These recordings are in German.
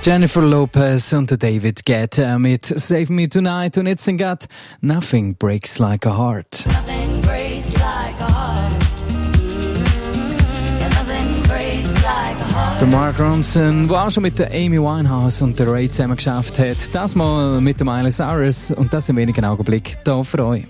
Jennifer Lopez und David Guetta mit Save Me Tonight und jetzt singt Nothing Breaks Like a Heart. Nothing breaks like a heart. Nothing breaks like a heart. Der Mark Ronson, der auch schon mit der Amy Winehouse und der Ray zusammen geschafft hat, das mal mit der Miley Cyrus und das in wenigen Augenblicken hier für euch.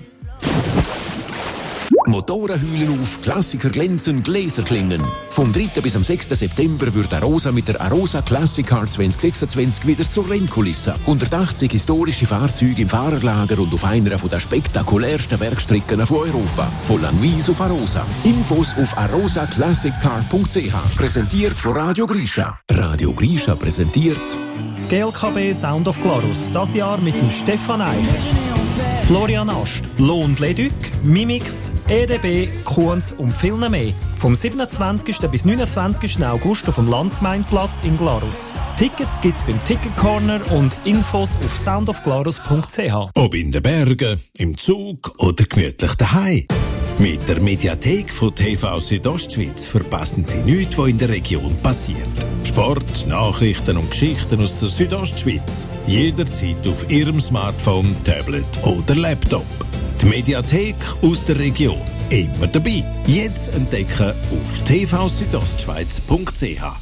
Motoren heulen auf, Klassiker glänzen, Gläser klingen. Vom 3. bis am 6. September wird Arosa mit der Arosa Classic Car 2026 wieder zur Rennkulisse. 180 historische Fahrzeuge im Fahrerlager und auf einer der spektakulärsten Bergstrecken von Europa. Von Langnweiss auf Arosa. Infos auf arosaclassiccar.ch. Präsentiert von Radio Grisha. Radio Grisha präsentiert das GLKB Sound of Glarus. Das Jahr mit dem Stefan Eicher, Florian Ast, Lohn Leduc, Mimix, EDB, Kunz und viel mehr. Vom 27. bis 29. August auf dem Landsgemeindeplatz in Glarus. Tickets gibt's beim Ticket Corner und Infos auf soundofglarus.ch. Ob in den Bergen, im Zug oder gemütlich daheim. Mit der Mediathek von TV Südostschweiz verpassen Sie nichts, was in der Region passiert. Sport, Nachrichten und Geschichten aus der Südostschweiz. Jederzeit auf Ihrem Smartphone, Tablet oder Laptop. Die Mediathek aus der Region. Immer dabei. Jetzt entdecken auf tvsüdostschweiz.ch.